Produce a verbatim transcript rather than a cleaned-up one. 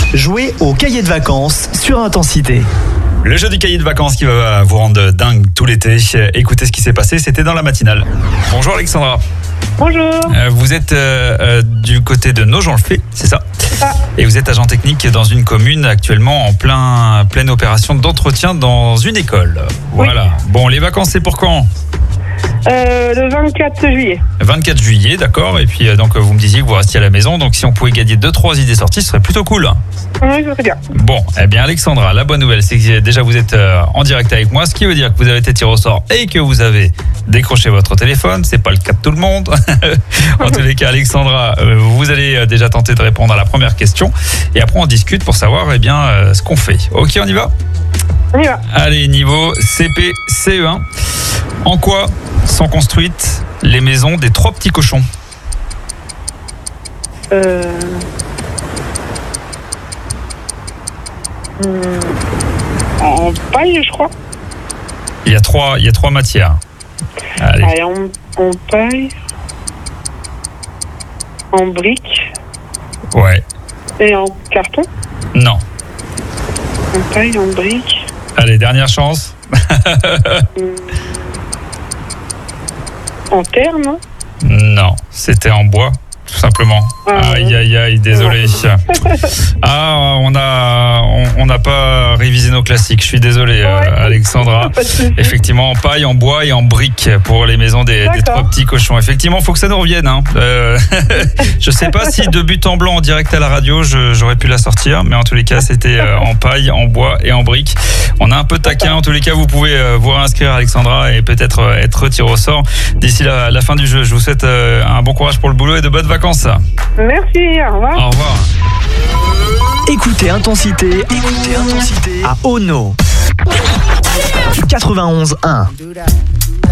Jouez au cahier de vacances sur Intensité. Le jeu du cahier de vacances qui va vous rendre dingue tout l'été. Écoutez ce qui s'est passé, c'était dans la matinale. Bonjour Alexandra. Bonjour. Euh, vous êtes euh, euh, du côté de Nogent-le-Fait, c'est ça ? C'est ça. Et vous êtes agent technique dans une commune actuellement en plein, pleine opération d'entretien dans une école. Voilà. Oui. Bon, les vacances, c'est pour quand ? Euh, le vingt-quatre juillet. vingt-quatre juillet, d'accord. Et puis, euh, donc, vous me disiez que vous restiez à la maison. Donc, si on pouvait gagner deux trois idées sorties, ce serait plutôt cool. Oui, ça serait bien. Bon, eh bien, Alexandra, la bonne nouvelle, c'est que déjà, vous êtes euh, en direct avec moi, ce qui veut dire que vous avez été tiré au sort et que vous avez décroché votre téléphone. C'est pas le cas de tout le monde. En tous les cas, Alexandra, euh, vous allez euh, déjà tenter de répondre à la première question. Et après, on discute pour savoir eh bien, euh, ce qu'on fait. Ok, on y va ? On y va. Allez, niveau C P C E un. En quoi sont construites les maisons des trois petits cochons ? Euh... hum, En paille, je crois. Il y a trois, il y a trois matières. Allez. Allez, en, en paille, en brique Ouais. et en carton. Non. En paille, en brique. Allez, dernière chance. hum, En terre, non? Non, c'était en bois, tout simplement. Ah, Aïe, aïe, aïe, désolé. Ah, on a, on on n'a pas révisé nos classiques. Je suis désolé, euh, Ouais. Alexandra. Pas de souci. Effectivement, en paille, en bois et en briques pour les maisons des, des D'accord. trois petits cochons. Effectivement, il faut que ça nous revienne. Hein. Euh, je sais pas si de but en blanc en direct à la radio, je- j'aurais pu la sortir, mais en tous les cas, c'était euh, en paille, en bois et en briques. On a un peu taquin. En tous les cas, vous pouvez euh, vous réinscrire, Alexandra, et peut-être euh, être retiré au sort d'ici la, la fin du jeu. Je vous souhaite euh, un bon courage pour le boulot et de bonnes vacances. Merci, au revoir. Au revoir. Écoutez Intensité, écoutez Intensité à Ono. quatre-vingt-onze un.